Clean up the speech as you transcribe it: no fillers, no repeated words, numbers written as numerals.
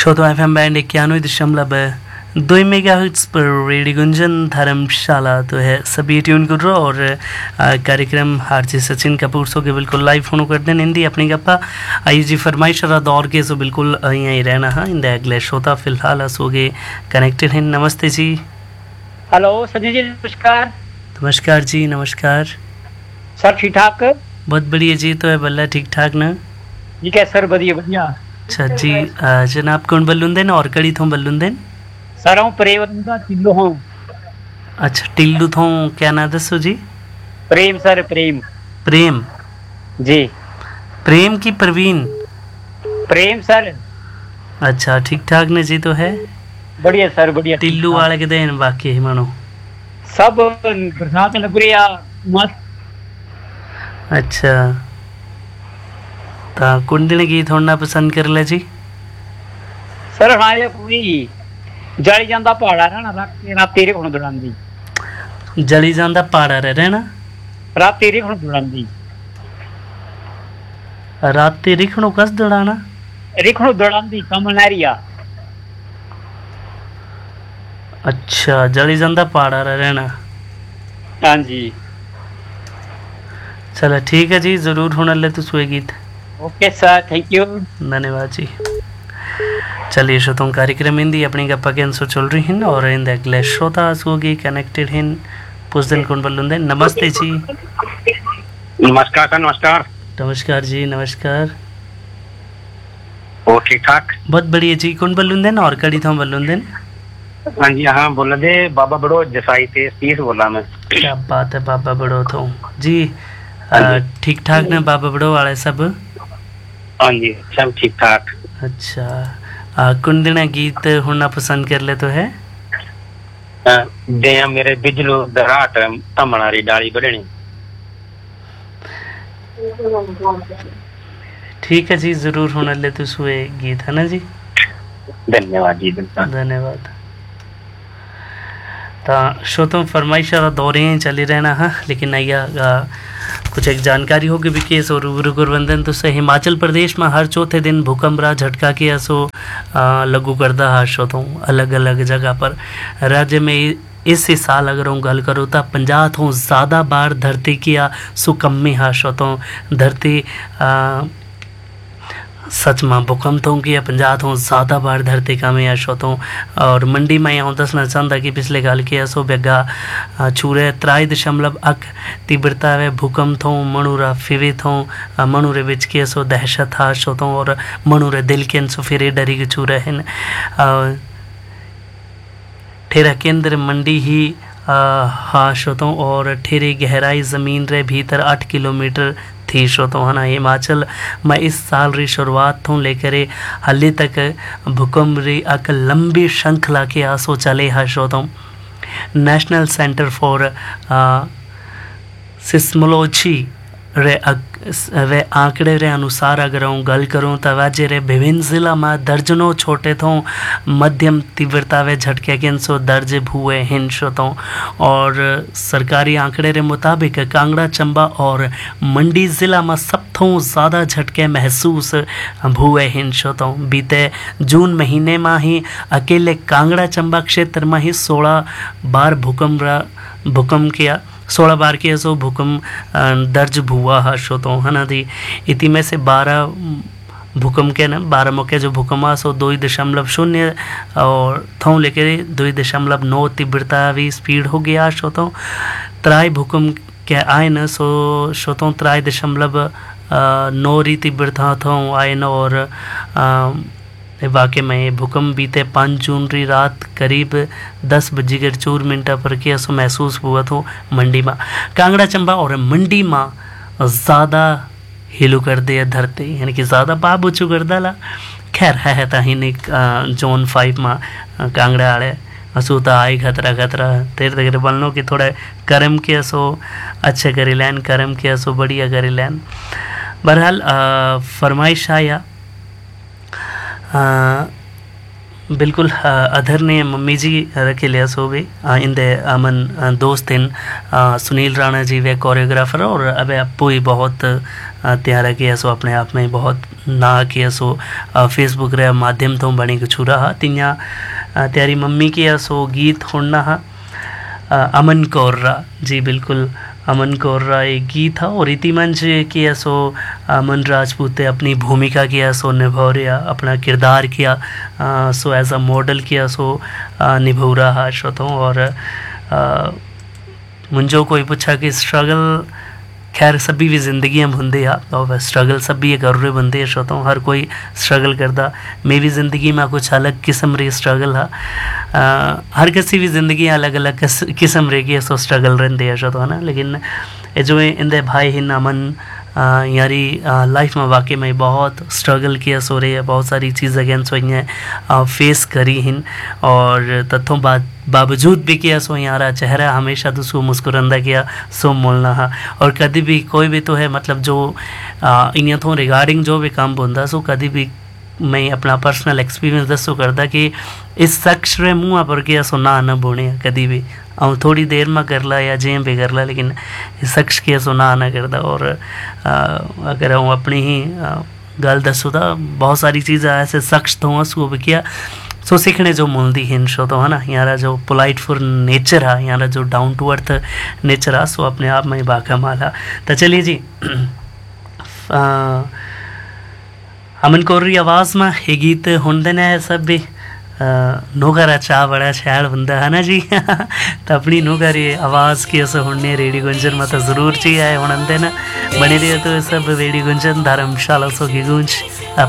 श्रोतो FM band 91.2 megahertz पर radio Gunjan धर्मशाला तो है सभी ट्यून कर रहा और कार्यक्रम आरजे सचिन कपूर सो के बिल्कुल लाइव फोन कर दें हिंदी अपनी गप्पा आई जी फरमाइश रहा दौर के सो बिल्कुल यहीं ही रहना हाँ इंदा अगले श्रोता फिलहाल सोगे कनेक्टेड हैं। नमस्ते जी। हेलो सचिन जी नमस्कार। नमस्कार जी नमस्कार। सर ठीक ठाक? बहुत बढ़िया जी। तो है बल्ला ठीक ठाक ना जी? क्या सर बढ़िया बढ़िया। अच्छा जी जनाब कौन बल्लुंदेन और कड़ी थों बल्लुंदेन? सर हूँ प्रेम का टिल्लू हूँ। अच्छा टिल्लू थों क्या ना दसो जी? प्रेम सर प्रेम। प्रेम जी। प्रेम की प्रवीण? प्रेम सर। अच्छा ठीक ठाक ने जी तो है बढ़िया सर बढ़िया। टिल्लू वाले के देन बाकी मानो सब बरसात लग रही है मस्त। अच्छा ता कुंडली गीत होना पसंद कर ले जी? सर हमारे पूरी जली जांदा पहाड़ा रहना रात तेरे को दौड़ांदी। जली जांदा पहाड़ा रहना रात तेरे को दौड़ांदी। रात ते रिखणो कस दौड़ाना? रिखणो दौड़ांदी कमल नहरिया। अच्छा जली जांदा पहाड़ा रहना। हाँ जी। चलो ठीक है जी जरूर होने ले तो सुए गीत। ओके सर थैंक यू धन्यवाद जी। चलिए श्रोतों कार्यक्रम हिंदी अपनी गप्पा के अंसर चल रही हैं और इन अगले श्रोता होगी कनेक्टेड हैं कुछ दिन कौन बोलूँ नमस्ते जी। नमस्कार सर नमस्कार। नमस्कार जी नमस्कार। ओ ठीक ठाक? बहुत बढ़िया जी। कौन बोलूँ और कड़ी था बोलूँ? हाँ जी हाँ बोल दे बाबा बड़ो जसाई थे तीस बोला मैं। क्या बात है बाबा बड़ो तो जी ठीक ठाक ना बाबा बड़ो वाले सब? हाँ जी सब ठीक ठाक। अच्छा कौन दिन गीत होना पसंद कर ले तो है? दे मेरे बिजलो दराट तमणारी डाली बढ़नी। ठीक है जी जरूर होने ले तो सुए गीत है ना जी। धन्यवाद जी धन्यवाद। तो श्रोतों फरमाइश दौरे चली रहना हाँ लेकिन नैया कुछ एक जानकारी होगी भी केस और रूबरू गुरबंधन तो से हिमाचल प्रदेश में हर चौथे दिन भूकंप रा झटका के असो लागू करदा हा श्रोतों अलग अलग जगह पर राज्य में इस साल अगर हम गल करूँ तो 50 तो ज़्यादा बार धरती किया सुकम्मी हा श्रोतों धरती सच में भूकंप तो कि 50 तो ज़्यादा बार धरती का में शोतों और मंडी में यहाँ दसना चाहता कि पिछले गाल के असो बेगा छूरे 3.1 तीव्रता वे भूकंप थो मणुरा फिवे थो मणुरे बिच के असो दहशत हा शोतों और मणुरे दिल के सो फिर डरी के छूरे हैं ठेरा केंद्र मंडी ही हाँ श्रोतों और ठेरे गहराई ज़मीन रे भीतर 8 किलोमीटर थी श्रोतों है ना। हिमाचल में इस साल री शुरुआत तो लेकर हाले तक भूकंप री एक लंबी श्रृंखला के आसो चले है श्रोतों। नेशनल सेंटर फॉर सिस्मोलॉजी रे आंकड़े रे अनुसार अगर हूँ गल करूँ तो राज्य रे विभिन्न जिला में दर्जनों छोटे तो मध्यम तीव्रता वे झटके के सो दर्ज हुए हैं श्रोतों और सरकारी आंकड़े रे मुताबिक कांगड़ा चंबा और मंडी जिला में सब तो ज़्यादा झटके महसूस हुए हैं श्रोतों। बीते जून महीने में ही अकेले कांगड़ा चंबा क्षेत्र में ही 16 बार भूकंप किया 16 बार के ऐसो भूकंप दर्ज हुआ है श्रोतों है ना दी। इति में से 12 भूकंप के ना 12 मौके जो भूकंप आ सो 2.0 और थों लेके 2.9 तीव्रता भी स्पीड हो गया श्रोतों। त्राई भूकंप के आए न सो श्रोतों 3.9 तीव्रता थों आए न और वाकई में भूकंप बीते 5 जून री रात करीब 10:04 पर के असो महसूस हुआ तो मंडी में कांगड़ा चंबा और मंडी में ज़्यादा हिलू कर दिया धरती यानी कि ज़्यादा पाप उचू कर डाला। खैर है ताही जोन 5 में कांगड़ा आड़े असो तो आई खतरा तेरे तक बनलो कि थोड़ा कर्म के असो अच्छे करी लैन कर्म के असो बढ़िया करी लैन। बहरहाल फरमाइश आया बिल्कुल अधर ने मम्मी जी रखे लिया सो भी इंदे अमन दोस्त इन सुनील राणा जी वे कोरियोग्राफर और अब आपू ही बहुत तैयार किया सो अपने आप में बहुत ना किया सो फेसबुक रे माध्यम तो बनी कुछ रहा तिया त्यारी मम्मी किया सो गीत होना हा अमन कौर्रा जी बिल्कुल अमन कौर्रा एक गीत था और इति मंच किया सो अमन राजपूत ने अपनी भूमिका किया सो निभा रहा अपना किरदार किया सो एज अ मॉडल किया सो निभा रहा श्रोतों और मुझे कोई पूछा कि स्ट्रगल खैर सभी भी जिंदगी में होंगे और स्ट्रगल सभी कर रहे बंदे श्रोतों हर कोई स्ट्रगल करता मेरी ज़िंदगी में कुछ अलग किस्म री स्ट्रगल है हर किसी भी ज़िंदगी अलग अलग किस्म रही सो स्ट्रगल रहते हैं श्रोतों है ना लेकिन जो इंदे भाई हिन अमन यारी लाइफ में वाकई में बहुत स्ट्रगल किया सो रही है बहुत सारी चीज़ अगेंस्ट हुई हैं फेस करी हिन और तथों बावजूद भी किया सो यारा चेहरा हमेशा तो उसको मुस्कुरांदा किया सो मोलना हा और कभी भी कोई भी तो है मतलब जो इन तो रिगार्डिंग जो भी काम होंदा सो कभी भी मैं अपना पर्सनल एक्सपीरियंस दसो करता कि इस शख्स रे मुँह पर किया सो ना न बोने कभी भी और थोड़ी देर में कर ला या जें भी कर ला लेकिन इस शख्स किया सो ना करता और अगर हूँ अपनी ही गल दसो तो बहुत सारी चीज़ें ऐसे शख्स तो उसको भी किया सो सीखने जो मिलती हिन शो तो है ना यारा जो पोलाइट फॉर नेचर है यारा जो डाउन टू अर्थ नेचर है सो अपने आप में बाकमाल है तो चलिए जी अमन कौर आवाज़ में ये गीत हुन देना है सब भी नोकरा चाह बड़ा शैल बंदा है ना जी तो अपनी नोकरी आवाज़ की ऐसा हुनने रेडियो गुंजन में तो ज़रूर चाहिए है हुन देना बने रहे तो सब रेडियो गुंजन धर्मशाला सो की गूंज